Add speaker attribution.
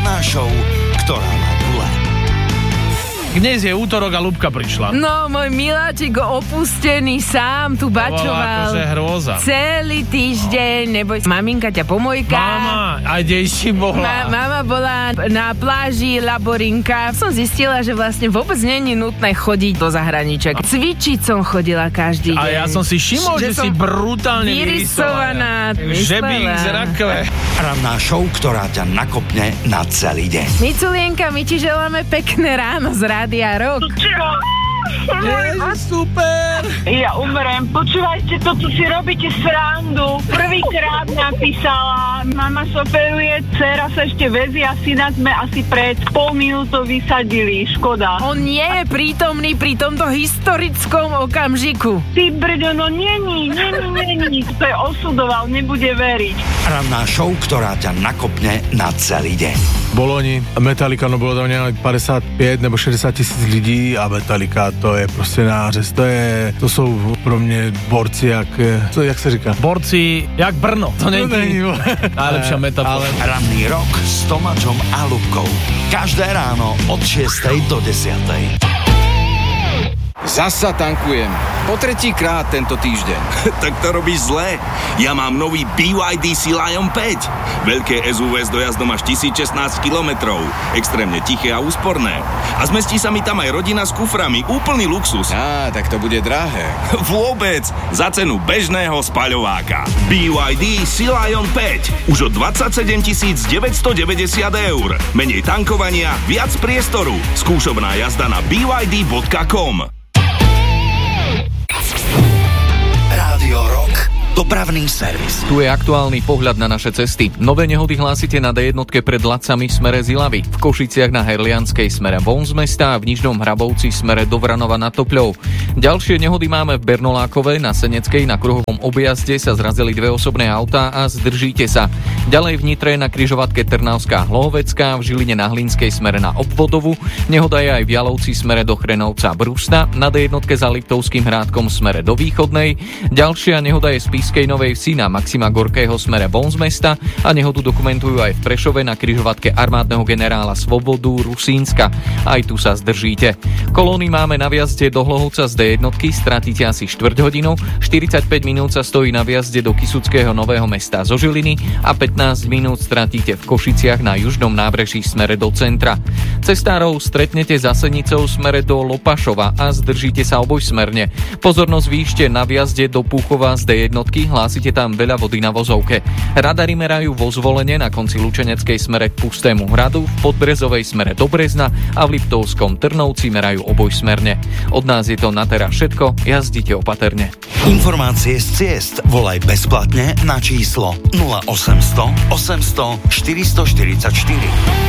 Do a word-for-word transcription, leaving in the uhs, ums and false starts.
Speaker 1: Ranná show, ktorá má gule.
Speaker 2: Dnes je útorok a Ľubka prišla.
Speaker 3: No, môj miláčik opustený sám tu bačoval.
Speaker 2: To bola akože hrôza.
Speaker 3: Celý týždeň, nebo maminka ťa pomojká.
Speaker 2: Mama, a kde si bola?
Speaker 3: Ma, mama bola na pláži Laborinka. Som zistila, že vlastne vôbec nie je nutné chodiť do zahraničia. Cvičiť som chodila každý deň.
Speaker 2: A ja som si všimol, že, že si brutálne
Speaker 3: vyrysovaná.
Speaker 2: Žebík z rakve.
Speaker 1: Ranná show, ktorá ťa nakopne na celý deň.
Speaker 3: Miculienka, my ti želáme pekné ráno z Rádia Rock.
Speaker 2: Ježiš, super!
Speaker 4: Ja umrem. Počúvajte, to tu si robíte srandu. Prvýkrát napísala, mama soperuje, dcera sa ešte vezie a syna sme asi pred pol minútou vysadili. Škoda.
Speaker 3: On nie je prítomný pri tomto historickom okamžiku.
Speaker 4: Ty brďo, no není, není, není. To je osudoval, nebude veriť.
Speaker 1: Ranná show, ktorá ťa nakopne na celý deň.
Speaker 5: Boloni, Metallica, no bylo tam nějak padesát pět nebo šedesát tisíc lidí a Metallica, to je prostě nářez, to je, to jsou pro mě borci jak, co, jak se říká?
Speaker 2: Borci jak Brno, to není najlepšia metafora.
Speaker 1: Ranný rok s Tomáčom a Ľubkou. Každé ráno od šiestej do desiatej.
Speaker 6: Zasa tankujem. Po tretí krát tento týždeň.
Speaker 7: Tak to robíš zle. Ja mám nový bé vaj dé Sea Lion päť. Veľké es ú vé s dojazdom až tisíc šestnásť kilometrov. Extrémne tiché a úsporné. A zmestí sa mi tam aj rodina s kuframi. Úplný luxus.
Speaker 6: Á, tak to bude drahé.
Speaker 7: Vôbec. Za cenu bežného spaľováka. bé vaj dé Sea Lion päť. Už od dvadsaťsedem tisíc deväťstodeväťdesiat eur. Menej tankovania, viac priestoru. Skúšobná jazda na bé vaj dé bodka com.
Speaker 1: Rádio Rock. Dopravný servis.
Speaker 8: Tu je aktuálny pohľad na naše cesty. Nové nehody hlásite na dé jedna pred Lacami v smere z Ilavy, v Košiciach na Herlianskej smere von z mesta a v Nižnom Hrabovci smere do Vranova nad Topľou. Ďalšie nehody máme v Bernolákove, na Seneckej, na kruhovom objazde sa zrazili dve osobné autá a zdržíte sa. Ďalej v Nitre na križovatke Trnavská Hlohovecká, v Žiline na Hlinskej smere na Obvodovu, nehoda je aj v Jalovci smere do Chrenovca Brústa, na dé jedna za Liptovským Hrádkom smere do Východnej. Ďalšia nehoda je z Spišskej Novej Vsi na Maxima Gorkého smere von z mesta a nehodu dokumentujú aj v Prešove na križovatke armádneho generála Svobodu Rusínska. Aj tu sa zdržíte. Kolóny máme na viazde do Hlohovca z dé jedna, stratíte asi štvrť hodinu, štyridsaťpäť minút sa stojí na viazde do Kysuckého Nového Mesta zo Žiliny a pätnásť minút stratíte v Košiciach na južnom nábreží smere do centra. Cestárov stretnete za Senicou smere do Lopašova a zdržíte sa obojsmerne. Pozornosť výšte na viazde do Púchova z dé jedna, hlásite tam veľa vody na vozovke. Radary merajú vo Zvolene na konci Lučeneckej smere k Pustému hradu, v Podbrezovej smere do Brezna a v Liptovskom Trnovci merajú obojsmerne. Od nás je to na teraz všetko, jazdite opatrne.
Speaker 1: Informácie z ciest volaj bezplatne na číslo nula osemsto osemsto štyristoštyridsaťštyri.